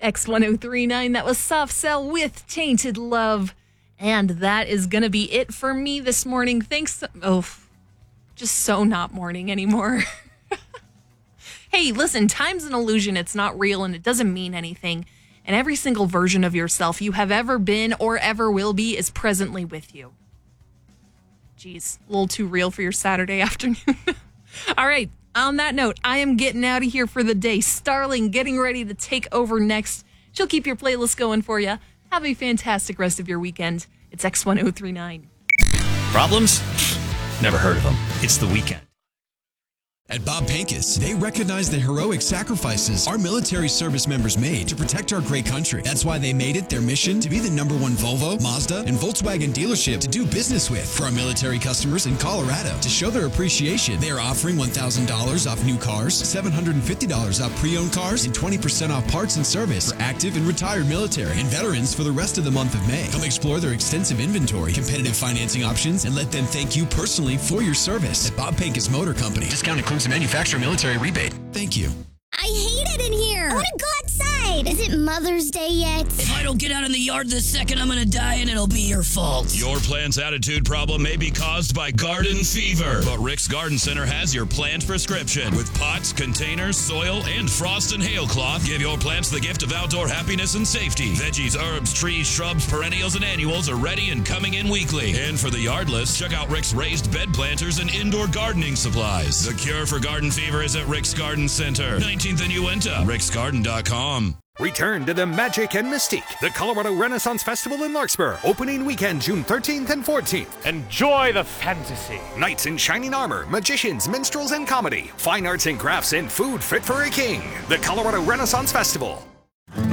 X1039, that was Soft Cell with Tainted Love. And that is going to be it for me this morning. Thanks. Just so not morning anymore. Hey, listen, time's an illusion. It's not real and it doesn't mean anything. And every single version of yourself you have ever been or ever will be is presently with you. Jeez, a little too real for your Saturday afternoon. All right. On that note, I am getting out of here for the day. Starling getting ready to take over next. She'll keep your playlist going for you. Have a fantastic rest of your weekend. It's X1039. Problems? Never heard of them. It's the weekend. At Bob Pincus, they recognize the heroic sacrifices our military service members made to protect our great country. That's why they made it their mission to be the #1 Volvo, Mazda, and Volkswagen dealership to do business with. For our military customers in Colorado, to show their appreciation, they are offering $1,000 off new cars, $750 off pre-owned cars, and 20% off parts and service for active and retired military and veterans for the rest of the month of May. Come explore their extensive inventory, competitive financing options, and let them thank you personally for your service. At Bob Pincus Motor Company. Discount includes a manufacturer military rebate. Thank you. I hate it in here. I want to go outside. Is it Mother's Day yet? If I don't get out in the yard this second, I'm going to die and it'll be your fault. Your plant's attitude problem may be caused by garden fever, but Rick's Garden Center has your plant prescription. With pots, containers, soil, and frost and hail cloth, give your plants the gift of outdoor happiness and safety. Veggies, herbs, trees, shrubs, perennials, and annuals are ready and coming in weekly. And for the yardless, check out Rick's raised bed planters and indoor gardening supplies. The cure for garden fever is at Rick's Garden Center, 19th and Uinta, ricksgarden.com. Return to the magic and mystique. The Colorado Renaissance Festival in Larkspur, opening weekend June 13th and 14th. Enjoy the fantasy. Knights in shining armor, magicians, minstrels, and comedy. Fine arts and crafts and food fit for a king. The Colorado Renaissance Festival.